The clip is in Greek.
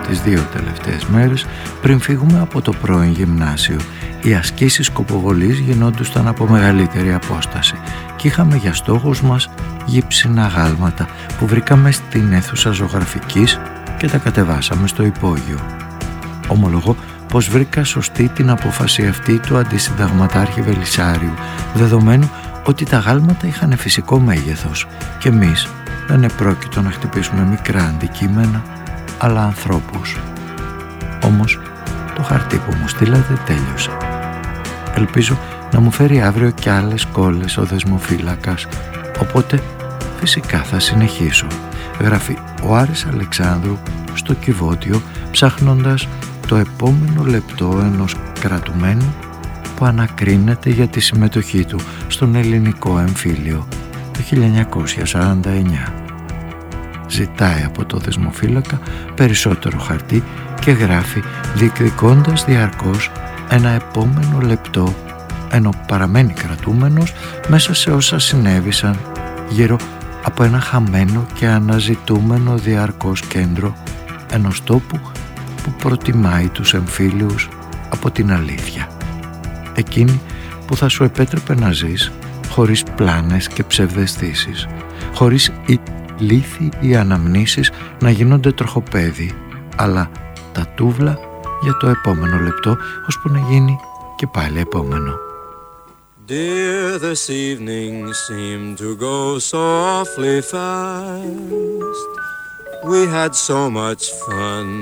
τις 2 τελευταίες μέρες πριν φύγουμε από το πρώην γυμνάσιο. Οι ασκήσεις σκοποβολής γινόντουσαν από μεγαλύτερη απόσταση και είχαμε για στόχους μας γύψινα γάλματα που βρήκαμε στην αίθουσα ζωγραφικής και τα κατεβάσαμε στο υπόγειο. Ομολογώ πως βρήκα σωστή την απόφαση αυτή του αντισυνταγματάρχη Βελισσάριου, δεδομένου ότι τα γάλματα είχαν φυσικό μέγεθος και εμείς δεν επρόκειτο να χτυπήσουμε μικρά αντικείμενα, αλλά ανθρώπους. Όμως το χαρτί που μου στείλατε τέλειωσε. Ελπίζω να μου φέρει αύριο κι άλλες κόλλες ο δεσμοφύλακας, οπότε φυσικά θα συνεχίσω. Γράφει ο Άρης Αλεξάνδρου στο Κιβώτιο, ψάχνοντας το επόμενο λεπτό ενός κρατουμένου που ανακρίνεται για τη συμμετοχή του στον ελληνικό εμφύλιο το 1949. Ζητάει από το δεσμοφύλακα περισσότερο χαρτί και γράφει διεκδικώντας διαρκώς ένα επόμενο λεπτό, ενώ παραμένει κρατούμενος μέσα σε όσα συνέβησαν γύρω από ένα χαμένο και αναζητούμενο διαρκώς κέντρο ενός τόπου που προτιμάει τους εμφύλιους από την αλήθεια. Εκείνη που θα σου επέτρεπε να ζεις χωρίς πλάνες και ψευδαισθήσεις, χωρίς οι λύθοι ή αναμνήσεις να γίνονται τροχοπέδι, αλλά τα τούβλα για το επόμενο λεπτό, ώσπου να γίνει και πάλι επόμενο. Dear, this evening seemed to go so awfully fast. We had so much fun.